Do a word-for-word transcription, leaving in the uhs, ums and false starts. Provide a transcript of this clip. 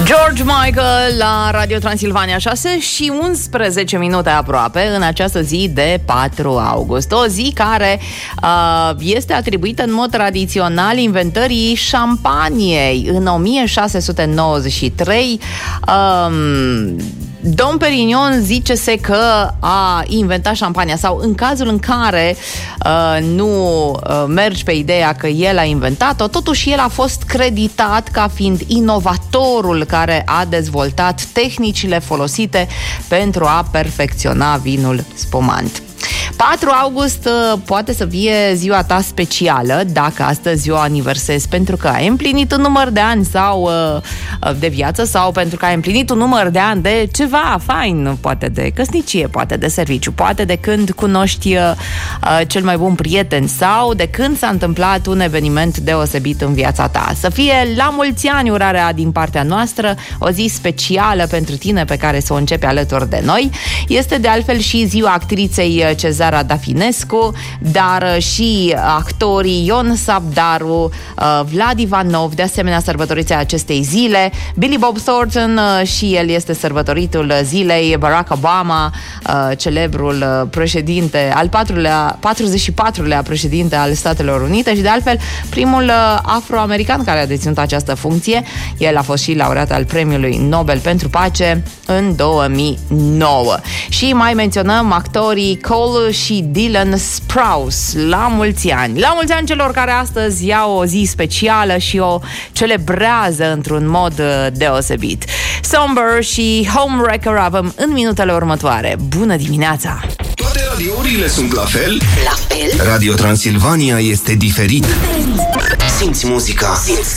George Michael la Radio Transilvania, șase și unsprezece minute aproape în această zi de patru august. O zi care uh, este atribuită în mod tradițional inventării șampaniei. În o mie șase sute nouăzeci și trei um, Dom Perignon zice-se că a inventat șampania, sau în cazul în care uh, nu uh, mergi pe ideea că el a inventat-o, totuși el a fost creditat ca fiind inovatorul care a dezvoltat tehnicile folosite pentru a perfecționa vinul spumant. patru august uh, poate să fie ziua ta specială dacă astăzi o aniversezi pentru că ai împlinit un număr de ani sau uh, de viață, sau pentru că ai împlinit un număr de ani de ceva fain, poate de căsnicie, poate de serviciu, poate de când cunoști uh, cel mai bun prieten, sau de când s-a întâmplat un eveniment deosebit în viața ta. Să fie la mulți ani urarea din partea noastră, o zi specială pentru tine pe care să o începi alături de noi. Este de altfel și ziua actriței Cezara Dafinescu, dar și actorii Ion Sabdaru, Vlad Ivanov, de asemenea sărbătoriții acestei zile, Billy Bob Thornton, și el este sărbătoritul zilei, Barack Obama, celebrul președinte, al patrulea, patruzeci și patrulea președinte al Statelor Unite și de altfel primul afroamerican care a deținut această funcție. El a fost și laureat al Premiului Nobel pentru Pace în două mii nouă. Și mai menționăm actorii Cole și Dylan Sprouse. La mulți ani! La mulți ani celor care astăzi iau o zi specială și o celebrează într-un mod deosebit. Somber și Homewrecker avem în minutele următoare. Bună dimineața! Toate radiourile sunt la fel? La fel? Radio Transilvania este diferit. Simți muzica. Simți